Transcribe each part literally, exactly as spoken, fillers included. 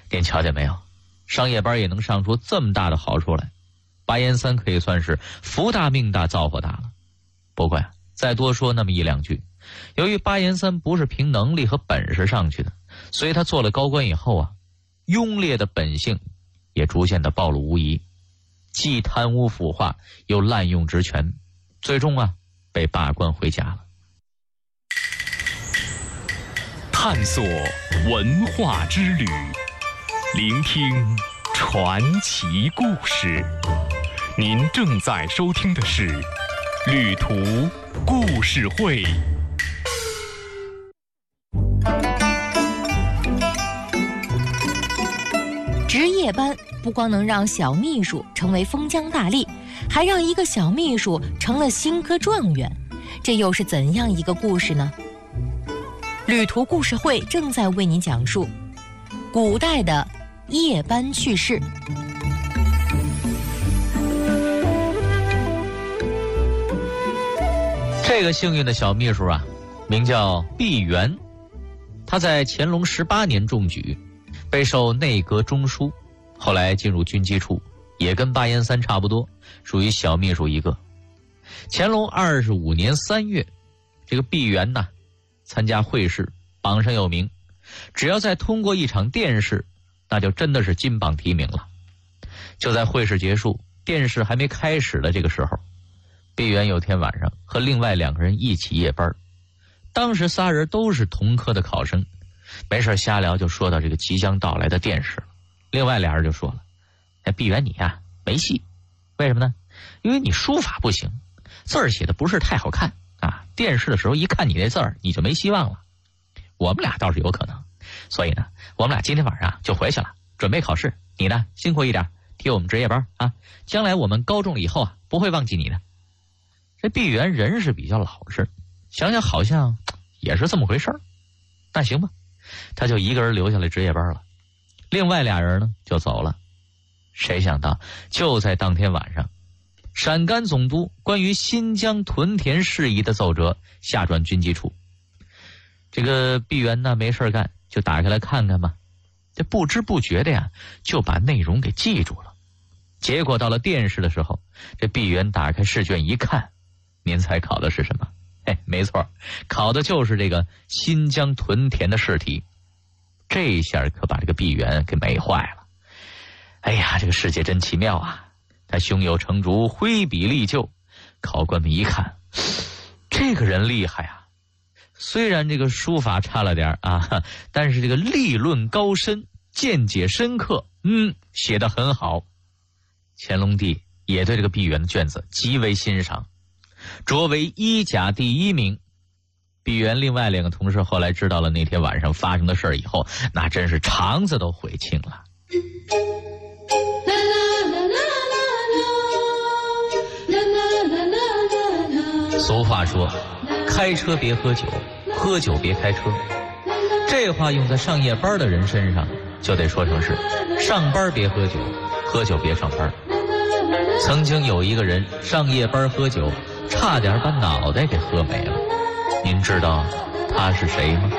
您瞧见没有，上夜班也能上出这么大的好处来，巴彦三可以算是福大命大造化大了。不过呀，再多说那么一两句，由于巴彦三不是凭能力和本事上去的，所以他做了高官以后啊，庸劣的本性也逐渐的暴露无遗，既贪污腐化又滥用职权，最终啊被罢官回家了。 探索文化之旅，聆听传奇故事。您正在收听的是《旅途故事会》。 值夜班不光能让小秘书成为封疆大吏，还让一个小秘书成了新科状元，这又是怎样一个故事呢？旅途故事会正在为您讲述古代的夜班趣事。 这个幸运的小秘书啊，名叫毕沅，他在乾隆十八年中举，被授内阁中书，后来进入军机处，也跟巴彦三差不多，属于小秘书一个。乾隆二十五年三月，这个毕沅呐，参加会试，榜上有名，只要再通过一场殿试，那就真的是金榜题名了。就在会试结束，殿试还没开始的这个时候，毕沅有天晚上和另外两个人一起夜班，当时仨人都是同科的考生，没事瞎聊，就说到这个即将到来的殿试了。另外俩人就说了：“哎，毕沅你呀、啊、没戏，为什么呢？因为你书法不行，字儿写的不是太好看啊。殿试的时候一看你那字儿，你就没希望了。我们俩倒是有可能，所以呢，我们俩今天晚上就回去了，准备考试。你呢，辛苦一点，替我们值夜班啊。将来我们高中了以后啊，不会忘记你的。”这毕沅人是比较老实，想想好像也是这么回事儿。那行吧，他就一个人留下来值夜班了，另外俩人呢就走了。谁想到就在当天晚上，陕甘总督关于新疆屯田事宜的奏折下转军机处。这个毕沅呢没事干，就打开来看看吧。这不知不觉的呀，就把内容给记住了。结果到了殿试的时候，这毕沅打开试卷一看，您猜考的是什么？哎，没错，考的就是这个新疆屯田的试题。这一下可把这个毕沅给美坏了。哎呀，这个世界真奇妙啊！他胸有成竹，挥笔立就。考官们一看，这个人厉害啊！虽然这个书法差了点啊，但是这个立论高深，见解深刻，嗯，写得很好。乾隆帝也对这个毕沅的卷子极为欣赏，擢为一甲第一名。毕沅另外两个同事后来知道了那天晚上发生的事儿以后，那真是肠子都悔青了。俗话说，开车别喝酒，喝酒别开车。这话用在上夜班的人身上，就得说成是上班别喝酒，喝酒别上班。曾经有一个人上夜班喝酒，差点把脑袋给喝没了。您知道他是谁吗？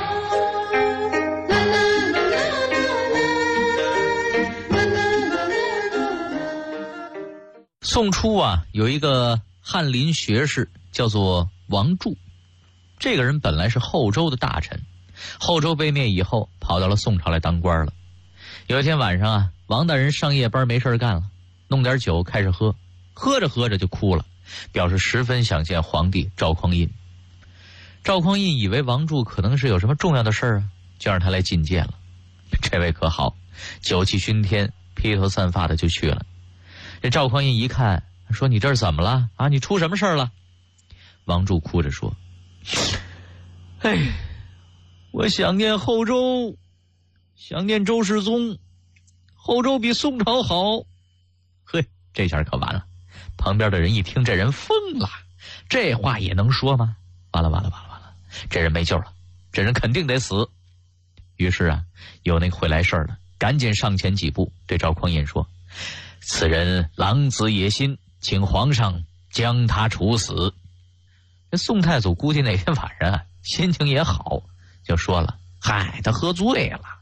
宋初啊，有一个翰林学士叫做王柱，这个人本来是后周的大臣，后周被灭以后，跑到了宋朝来当官了。有一天晚上啊，王大人上夜班没事干了，弄点酒开始喝，喝着喝着就哭了，表示十分想见皇帝赵匡胤。赵匡胤以为王柱可能是有什么重要的事儿啊，就让他来觐见了。这位可好，酒气熏天，披头散发的就去了。这赵匡胤一看，说：“你这是怎么了啊？你出什么事儿了？”王柱哭着说：“哎，我想念后周，想念周世宗，后周比宋朝好。”嘿，这下可完了。旁边的人一听，这人疯了，这话也能说吗？完了完了完了完了，这人没救了，这人肯定得死。于是啊，有那个会来事儿的，赶紧上前几步对赵匡胤说：“此人狼子野心，请皇上将他处死。”这宋太祖估计那天晚上啊，心情也好，就说了：“嗨，他喝醉了。